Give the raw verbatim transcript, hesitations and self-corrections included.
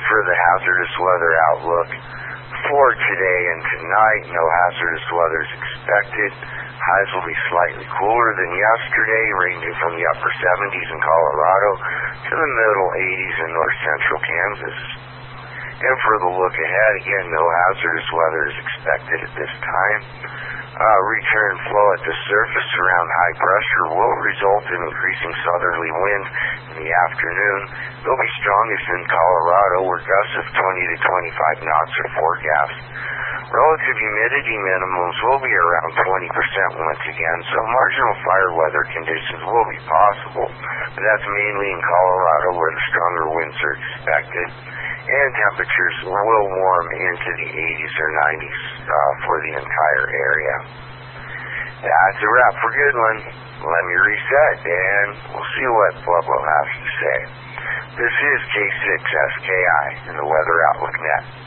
for the hazardous weather outlook for today and tonight, no hazardous weather is expected. Highs will be slightly cooler than yesterday, ranging from the upper seventies in Colorado to the middle eighties in north central Kansas. And for the look ahead, again, no hazardous weather is expected at this time. Uh, return flow at the surface around high pressure will result in increasing southerly wind in the afternoon. They'll be strongest in Colorado, where gusts of twenty to twenty-five knots are forecast. Relative humidity minimums will be around twenty percent once again, so marginal fire weather conditions will be possible, but that's mainly in Colorado, where the stronger winds are expected. And temperatures will warm into the eighties or nineties uh, for the entire area. That's a wrap for Goodland. Let me reset, and we'll see what Pueblo has to say. This is K six S K I in the Weather Outlook Net.